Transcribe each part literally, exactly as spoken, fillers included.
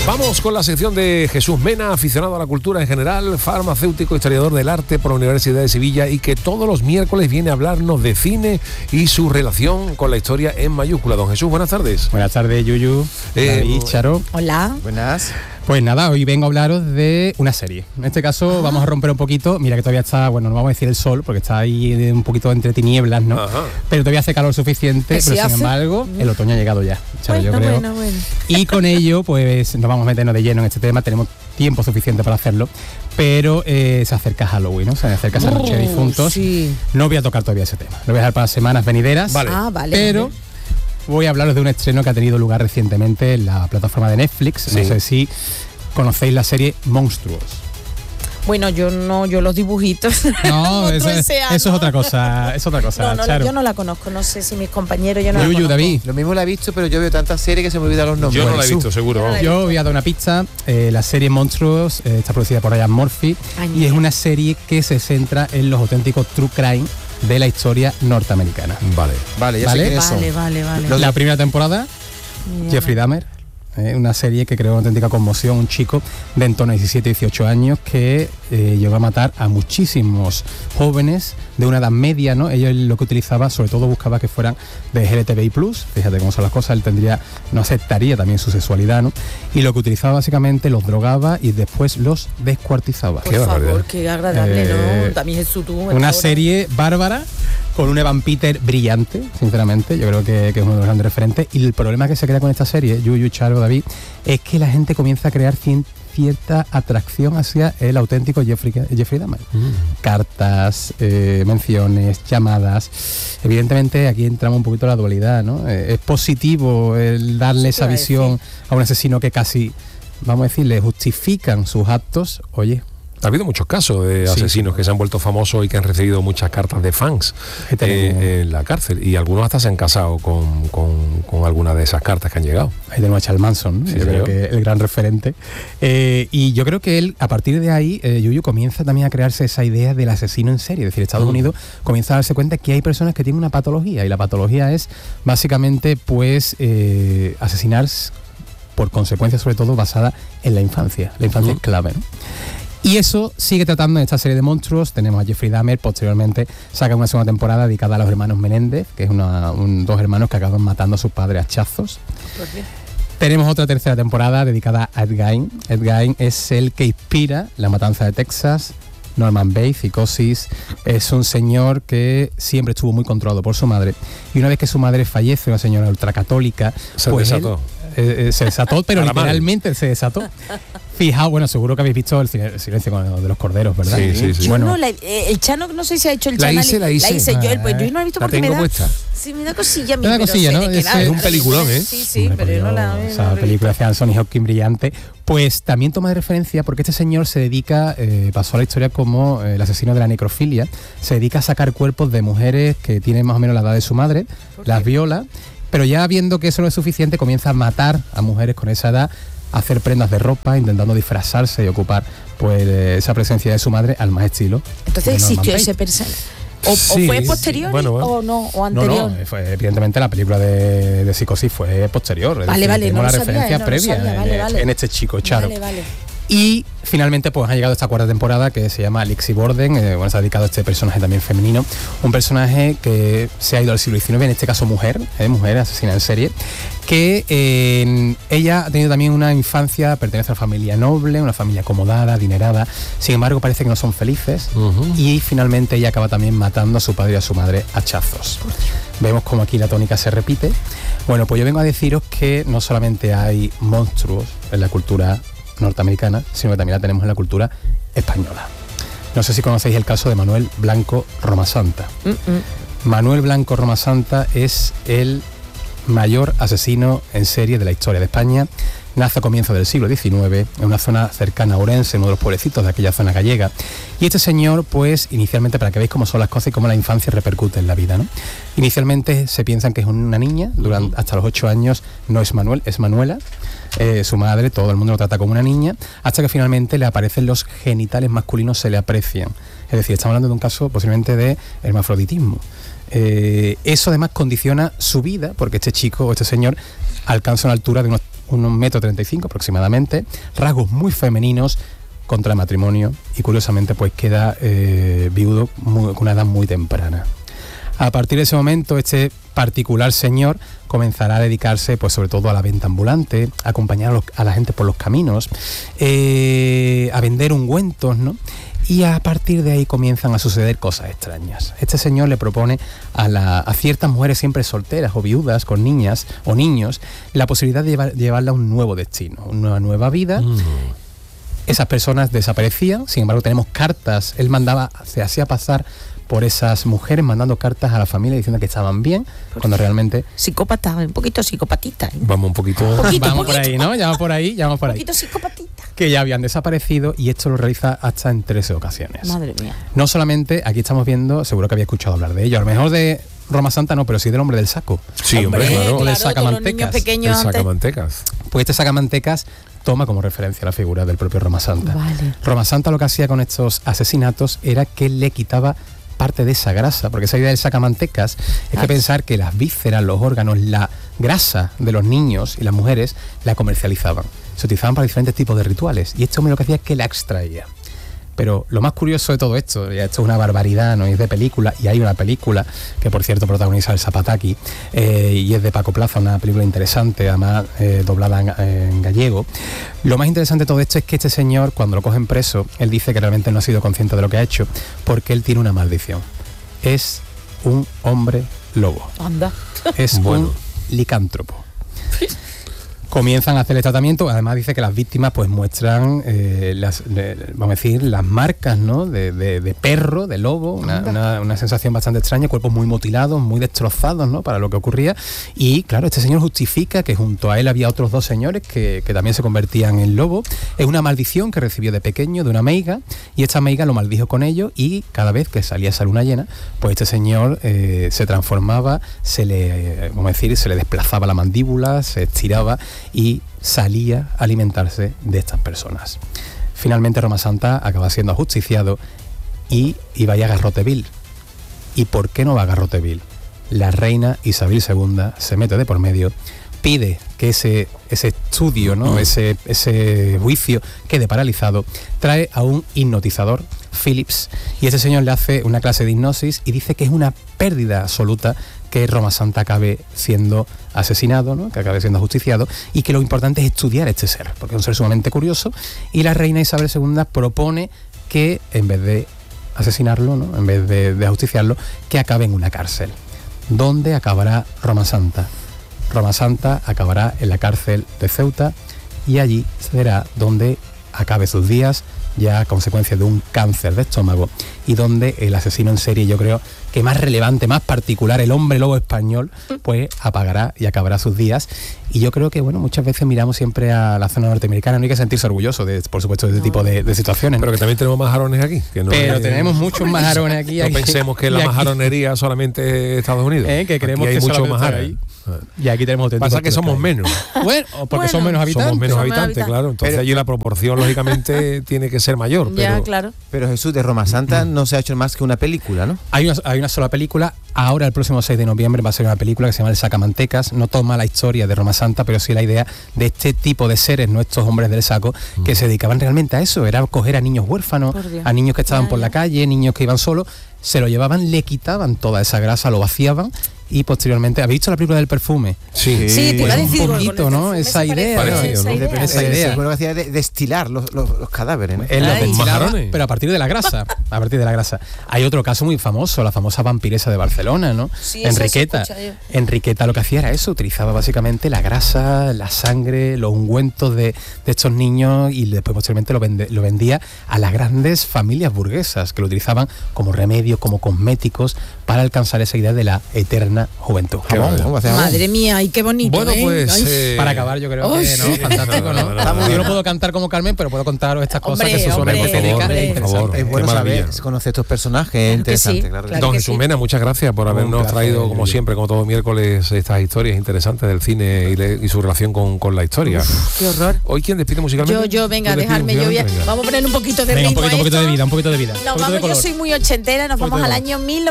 Vamos con la sección de Jesús Mena, aficionado a la cultura en general, farmacéutico, historiador del arte por la Universidad de Sevilla y que todos los miércoles viene a hablarnos de cine y su relación con la historia en mayúscula. Don Jesús, buenas tardes. Buenas tardes, Yuyu, Eh, David, Charo. Hola. Buenas. Pues nada, hoy vengo a hablaros de una serie. En este caso ah. vamos a romper un poquito. Mira que todavía está, bueno, no vamos a decir el sol, porque está ahí un poquito entre tinieblas, ¿no? Ajá. Pero todavía hace calor suficiente, pero sin embargo, el otoño ha llegado ya. Charo, bueno, yo creo. bueno, bueno. Y con ello, pues nos vamos a meternos de lleno en este tema. Tenemos tiempo suficiente para hacerlo, pero eh, se acerca Halloween, ¿no? Se acerca esa noche de difuntos. Sí. No voy a tocar todavía ese tema. Lo voy a dejar para semanas venideras. Vale. Ah, vale. Pero vale. voy a hablaros de un estreno que ha tenido lugar recientemente en la plataforma de Netflix. Sí. No sé si conocéis la serie Monstruos. Bueno, yo no, yo los dibujitos. No, eso, es, eso es otra cosa, es otra cosa. No, no, Charo. Yo no la conozco, no sé si mis compañeros, yo no Yuyu, la conozco. David. Lo mismo la he visto, pero yo veo tantas series que se me olvidan los nombres. Yo no la he visto, seguro. No la he Yo voy a dar una pizza. Eh, la serie Monstruos eh, está producida por Ryan Murphy. Ay, y es una serie que se centra en los auténticos true crime de la historia norteamericana. Vale. Vale, ya ¿Vale? sé quiénes son. Vale, vale, vale. La primera temporada, Mira. Jeffrey Dahmer. Eh, una serie que creó una auténtica conmoción, un chico de en torno a diecisiete, dieciocho años que eh, llegó a matar a muchísimos jóvenes de una edad media, ¿no? Ellos lo que utilizaba, sobre todo buscaba que fueran de L G B T I plus, fíjate cómo son las cosas, él tendría, no aceptaría también su sexualidad, ¿no? Y lo que utilizaba básicamente los drogaba y después los descuartizaba. Por Qué favor, barbaridad. qué agradable, Eh, ¿no? También Jesús tú. Una serie bárbara, con un Evan Peters brillante, sinceramente, yo creo que, que es uno de los grandes referentes. Y el problema que se crea con esta serie, Yuyu, Charo, David, es que la gente comienza a crear cien, cierta atracción hacia el auténtico Jeffrey, Jeffrey Dahmer. Mm. Cartas, eh, menciones, llamadas. Evidentemente aquí entramos un poquito en la dualidad, ¿no? Eh, es positivo el darle esa visión a un asesino que casi, vamos a decir, le justifican sus actos. Oye, Ha habido muchos casos de Sí. asesinos que se han vuelto famosos y que han recibido muchas cartas de fans eh, en la cárcel. Y algunos hasta se han casado con, con, con alguna de esas cartas que han llegado. Ahí tenemos a Charles Manson, ¿no? Sí, yo creo señor. que el gran referente. Eh, y yo creo que él, a partir de ahí, eh, Yuyu comienza también a crearse esa idea del asesino en serie. Es decir, Estados mm. Unidos comienza a darse cuenta que hay personas que tienen una patología. Y la patología es básicamente, pues, eh, asesinar por consecuencias, sobre todo, basada en la infancia. La infancia mm. es clave, ¿no? Y eso sigue tratando en esta serie de monstruos. Tenemos a Jeffrey Dahmer, posteriormente saca una segunda temporada dedicada a los hermanos Menéndez, que es una, un, dos hermanos que acaban matando a sus padres a hachazos. Tenemos otra tercera temporada dedicada a Ed Gein. Ed Gein es el que inspira La Matanza de Texas, Norman Bates, Psicosis. Es un señor que siempre estuvo muy controlado por su madre. Y una vez que su madre fallece, una señora ultracatólica, se pues desató. Él, eh, eh, se desató, pero literalmente se desató. Fijaos, bueno, seguro que habéis visto el, el silencio de los corderos, ¿verdad? Sí, sí, sí. Yo Bueno, no, la, eh, el Chano, no sé si ha hecho el La Chano. hice, la hice. La hice yo, Ah, pues yo no la he visto la porque me tengo da... puesta. Sí, me da cosilla. Me da pero cosilla, sé ¿no? de qué Es, va, eh, un la peliculón, película. ¿eh? Sí, sí, Hombre, pero yo no la... o no sea, la la he película visto. de Anthony Hopkins brillante. Pues también toma de referencia porque este señor se dedica, eh, pasó a la historia como eh, el asesino de la necrofilia. Se dedica a sacar cuerpos de mujeres que tienen más o menos la edad de su madre, las viola, pero ya viendo que eso no es suficiente, comienza a matar a mujeres con esa edad, a hacer prendas de ropa, intentando disfrazarse y ocupar pues esa presencia de su madre al más estilo. Entonces de Norman existió Bates. ese personaje. O, Sí, o fue sí. posterior Bueno, bueno. o no, o No, anterior. no, fue, evidentemente la película de, de Psicosis fue posterior. Es Vale, decir, vale, tenemos no la lo sabía, referencia no lo previa sabía, en, vale, vale. en este chico, Charo. Vale, vale. Y finalmente pues ha llegado esta cuarta temporada que se llama Lexi Borden, eh, bueno, se ha dedicado a este personaje también femenino, un personaje que se ha ido al siglo diecinueve, en este caso mujer, eh, mujer asesina en serie, que eh, ella ha tenido también una infancia, pertenece a una familia noble, una familia acomodada, adinerada, sin embargo parece que no son felices uh-huh. y finalmente ella acaba también matando a su padre y a su madre a hachazos. Vemos como aquí la tónica se repite. Bueno, pues yo vengo a deciros que no solamente hay monstruos en la cultura norteamericana, sino que también la tenemos en la cultura española. No sé si conocéis el caso de Manuel Blanco Romasanta. Mm-mm. Manuel Blanco Romasanta es el mayor asesino en serie de la historia de España. Nace a comienzos del siglo diecinueve en una zona cercana a Orense, uno de los pueblecitos de aquella zona gallega. Y este señor, pues, inicialmente, para que veáis cómo son las cosas y cómo la infancia repercute en la vida, ¿no? Inicialmente se piensan que es una niña, durante, hasta los ocho años no es Manuel, es Manuela. Eh, su madre, todo el mundo lo trata como una niña, hasta que finalmente le aparecen los genitales masculinos, se le aprecian. Es decir, estamos hablando de un caso posiblemente de hermafroditismo. Eh, eso además condiciona su vida, porque este chico o este señor alcanza una altura de unos, unos metro treinta y cinco aproximadamente, rasgos muy femeninos, contra el matrimonio y curiosamente pues queda eh, viudo muy, con una edad muy temprana. A partir de ese momento este particular señor comenzará a dedicarse pues sobre todo a la venta ambulante, a acompañar a, los, a la gente por los caminos, eh, a vender ungüentos, ¿no? Y a partir de ahí comienzan a suceder cosas extrañas. Este señor le propone a, la, a ciertas mujeres siempre solteras o viudas con niñas o niños la posibilidad de llevar, llevarla a un nuevo destino, una nueva vida. Mm. Esas personas desaparecían, sin embargo tenemos cartas, él mandaba, se hacía pasar por esas mujeres mandando cartas a la familia diciendo que estaban bien, pues cuando realmente... Psicópata, un poquito psicopatita. ¿eh? Vamos un poquito... poquito vamos poquito. por ahí, ¿no? Ya vamos por ahí, ya vamos por ahí. Un poquito psicopatita. Que ya habían desaparecido y esto lo realiza hasta en trece ocasiones. Madre mía. No solamente, aquí estamos viendo, seguro que había escuchado hablar de ello, a lo mejor de Roma Santa no, pero sí del hombre del saco. Sí, hombre, hombre claro. O del claro, sacamantecas. El sacamantecas. Pues este sacamantecas toma como referencia la figura del propio Roma Santa. Vale. Roma Santa lo que hacía con estos asesinatos era que le quitaba parte de esa grasa, porque esa idea del sacamantecas es que pensar que las vísceras, los órganos, la grasa de los niños y las mujeres la comercializaban, se utilizaban para diferentes tipos de rituales y este hombre lo que hacía es que la extraía. Pero lo más curioso de todo esto, ya esto es una barbaridad, no es de película, y hay una película que por cierto protagoniza el Zapataki eh, y es de Paco Plaza, una película interesante, además eh, doblada en, en gallego. Lo más interesante de todo esto es que este señor, cuando lo cogen preso, él dice que realmente no ha sido consciente de lo que ha hecho, porque él tiene una maldición. Es un hombre lobo. Anda. Es bueno. un licántropo. Comienzan a hacer el tratamiento, además dice que las víctimas pues muestran eh, las, de, vamos a decir, las marcas, ¿no? de, de, de perro, de lobo, una, una, una sensación bastante extraña, cuerpos muy mutilados, muy destrozados, ¿no? Para lo que ocurría. Y claro, este señor justifica que junto a él había otros dos señores que, que también se convertían en lobo. Es una maldición que recibió de pequeño de una meiga, y esta meiga lo maldijo con ello, y cada vez que salía esa luna llena, pues este señor eh, se transformaba, se le, eh, vamos a decir, se le desplazaba la mandíbula, se estiraba y salía a alimentarse de estas personas. Finalmente Roma Santa acaba siendo ajusticiado y iba a ir a Garroteville. ¿Y por qué no va a Garroteville? La reina Isabel segunda se mete de por medio, pide que ese, ese estudio, ¿no? ese, ese juicio quede paralizado, trae a un hipnotizador, Phillips, y ese señor le hace una clase de hipnosis y dice que es una pérdida absoluta que Roma Santa acabe siendo asesinado, ¿no? Que acabe siendo ajusticiado, y que lo importante es estudiar a este ser, porque es un ser sumamente curioso, y la reina Isabel segunda propone que en vez de asesinarlo, ¿no? En vez de, de ajusticiarlo, que acabe en una cárcel. ¿Dónde acabará Roma Santa? Roma Santa acabará en la cárcel de Ceuta, y allí será donde acabe sus días, ya a consecuencia de un cáncer de estómago, y donde el asesino en serie, yo creo que más relevante, más particular, el hombre lobo español, pues apagará y acabará sus días. Y yo creo que, bueno, muchas veces miramos siempre a la zona norteamericana, no hay que sentirse orgulloso, de, por supuesto, de este no. tipo de, de situaciones. Pero que también tenemos majarones aquí. Que no Pero hay, tenemos muchos majarones aquí. No aquí, pensemos que la majaronería solamente es Estados Unidos. Eh, que creemos aquí hay que muchos majares. Y aquí tenemos otro Pasa que somos hay. menos. Bueno, porque bueno, son menos habitantes. Somos menos Somos habitantes, habitantes. claro. Entonces Pero, allí la proporción, lógicamente, tiene que ser mayor. Ya, pero, claro. Pero Jesús, de Roma Santa no se ha hecho más que una película, ¿no? Hay una, hay una sola película. Ahora, el próximo seis de noviembre, va a ser una película que se llama El Sacamantecas. No toma la historia de Roma Santa, pero sí la idea de este tipo de seres, no estos hombres del saco, que se dedicaban realmente a eso. Era coger a niños huérfanos, a niños que estaban Ya, por ya. la calle, niños que iban solos, se lo llevaban, le quitaban toda esa grasa, lo vaciaban, y posteriormente, ¿habéis visto la película del perfume? Sí, Sí, te iba a Pues decir, un con poquito, el ¿no? perfume Esa se idea, parece, ¿no? esa ¿no? idea. Esa idea. Sí, bueno, lo que hacía era de- destilar los, los, los cadáveres, ¿no? Él los Ay. destilaba, Majarones. pero a partir de la grasa, a partir de la grasa. Hay otro caso muy famoso, la famosa vampiresa de Barcelona, ¿no? Sí, esa Enriqueta. se escucha yo. Enriqueta lo que hacía era eso, utilizaba básicamente la grasa, la sangre, los ungüentos de, de estos niños, y después posteriormente lo, vende- lo vendía a las grandes familias burguesas, que lo utilizaban como remedio, como cosméticos, para alcanzar esa idea de la eterna juventud. Qué Jamón, bueno. ¿cómo hacía jamón? Madre mía, y qué bonito. Bueno, ¿eh? pues... Ay. eh, Para acabar, yo creo Ay, que no, sí. fantástico, ¿no? No, no, no, Está muy- no, Yo no. no puedo cantar como Carmen, pero puedo contar estas cosas Hombre, que son hombre, súper por favor, e por favor. interesantes. Es bueno Qué saber, maravilla. conocer estos personajes, es Claro que interesante, sí, claro. que claro. sí. Don que Jesús sí. Mena, muchas gracias por habernos placer, traído, como Emilio. siempre, como todo miércoles, estas historias interesantes del cine y, le- y su relación con, con la historia. Qué horror. ¿Hoy quién despide musicalmente? Yo, yo, venga, ¿Tú despides dejarme, yo voy a- musicalmente? Venga. vamos a poner un poquito de Venga, un ritmo poquito, un a poquito de esto. vida, un poquito de vida. un Nos poquito de vamos, yo color. soy muy ochentera, nos Un poquito vamos de al color. año mil novecientos ochenta y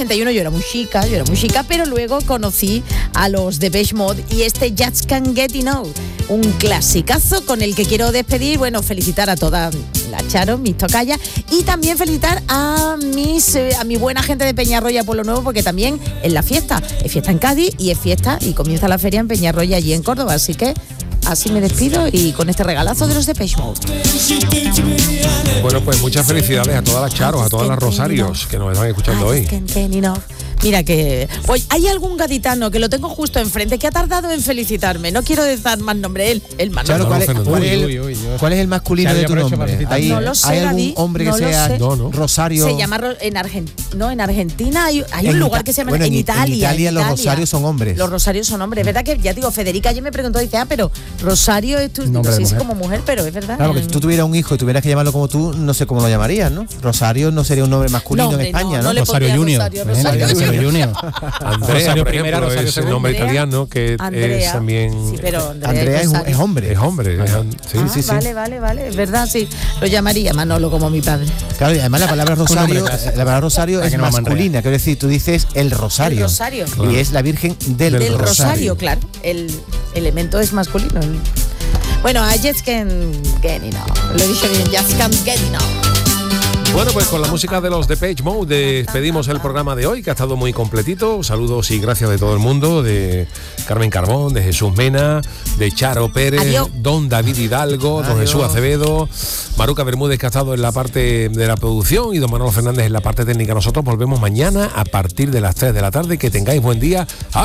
ochenta y uno yo era muy chica, yo era muy chica, pero luego conocí a los Depeche Mode y este Just Can't Get Enough, un clasicazo con el que quiero despedir, bueno, felicitar a toda la Charo, mis tocayas, y también felicitar a mis eh, a mi buena gente de Peñarroya Pueblo Nuevo, porque también es la fiesta, es fiesta en Cádiz y es fiesta y comienza la feria en Peñarroya allí en Córdoba, así que así me despido y con este regalazo de los Depeche Mode. Bueno, pues muchas felicidades a todas las Charos, a todas las Rosarios que nos están escuchando hoy. Mira que... Oye, hay algún gaditano que lo tengo justo enfrente que ha tardado en felicitarme. No quiero dar más nombre, él, el más Claro, ¿cuál, es, Fernando. cuál es el, Uy, uy, uy. cuál es el masculino Xavi, de tu aprovecho para nombre? felicitar. ¿Hay, No lo sé, ¿hay algún David, hombre que no lo sea sé. No, no. Rosario? Se llama Ro- en Argentina, no, en Argentina hay, hay un En lugar Ita- que se llama bueno, en, en- en Italia. Italia los rosarios son hombres. Los rosarios son hombres. Es verdad que ya digo, Federica ayer me preguntó, dice, ah, pero Rosario es tu Nombre sí, de es mujer. como mujer, pero es verdad. Claro, porque si tú tuvieras un hijo y tuvieras que llamarlo como tú, no sé cómo lo llamarías, ¿no? Rosario no sería un nombre masculino hombre, en España, no, ¿no? no le Rosario pondría Junior. Rosario, ¿eh? Rosario Rosario Junior. Andrea, Rosario por primera, ejemplo, Rosario es el segunda. nombre Andrea. italiano que Andrea. es también... Sí, pero Andrea, Andrea es, un- Rosario. es hombre. Es hombre, es an- sí, Ah, sí, sí. Vale, vale, vale. Es verdad, sí. Lo llamaría Manolo como mi padre. Claro, y además la palabra rosario, nombre clásico. la palabra rosario Para es que no me masculina, quiero decir, tú dices el rosario. El rosario. Y es la Virgen del, Del Del rosario. rosario, claro. El elemento es masculino. Bueno, I just can't get enough. Lo he dicho bien, just can't get enough. Bueno, pues con la música de los Depeche Mode despedimos el programa de hoy, que ha estado muy completito. Saludos y gracias de todo el mundo, de Carmen Carbón, de Jesús Mena, de Charo Pérez, Adiós. don David Hidalgo, don Adiós. Jesús Acevedo, Maruca Bermúdez, que ha estado en la parte de la producción, y don Manolo Fernández en la parte técnica. Nosotros volvemos mañana a partir de las tres de la tarde. Que tengáis buen día.